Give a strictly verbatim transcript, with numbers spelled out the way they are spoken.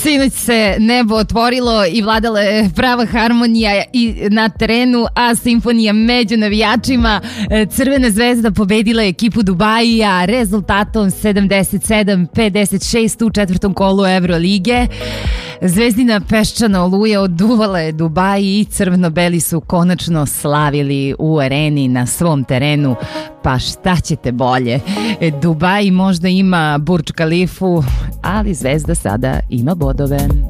Sinoć se nebo otvorilo i vladala je prava harmonija i na terenu, a simfonija među navijačima. Crvena zvezda pobedila je ekipu Dubajija rezultatom sedamdeset sedam pedeset šest u četvrtom kolu Evrolige. Zvezdina peščana oluja oduvala je Dubaji i crveno-beli su konačno slavili u areni na svom terenu. Pa šta ćete bolje? Dubaji možda ima Burj Khalifu, ali Zvezda sada ima bodove.